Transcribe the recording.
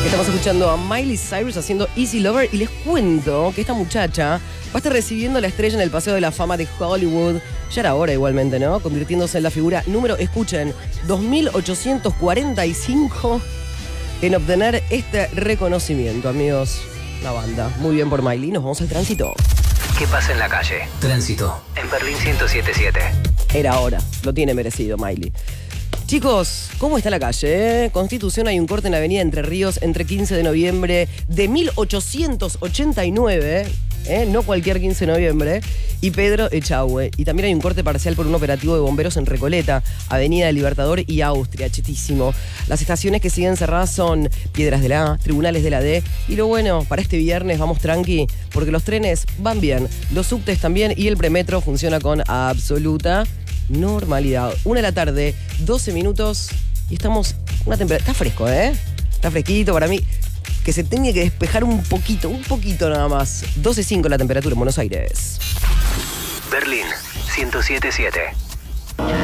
Estamos escuchando a Miley Cyrus haciendo Easy Lover y les cuento que esta muchacha va a estar recibiendo la estrella en el Paseo de la Fama de Hollywood. Ya era hora igualmente, ¿no? Convirtiéndose en la figura número, escuchen, 2845 en obtener este reconocimiento, amigos. La banda. Muy bien por Miley. Nos vamos al tránsito. ¿Qué pasa en la calle? Tránsito. En Berlín 107.7. Era hora. Lo tiene merecido, Miley. Chicos, ¿cómo está la calle? Constitución, hay un corte en la avenida Entre Ríos entre 15 de noviembre de 1889, no cualquier 15 de noviembre, y Pedro Echagüe. Y también hay un corte parcial por un operativo de bomberos en Recoleta, avenida del Libertador y Austria, chetísimo. Las estaciones que siguen cerradas son Piedras de la A, Tribunales de la D, y lo bueno, para este viernes vamos tranqui, porque los trenes van bien, los subtes también, y el premetro funciona con absoluta normalidad. 1 de la tarde, 12 minutos y estamos una temperatura. Está fresco, Está fresquito para mí. Que se tenga que despejar un poquito nada más. 12.5 la temperatura en Buenos Aires. Berlín 107.7.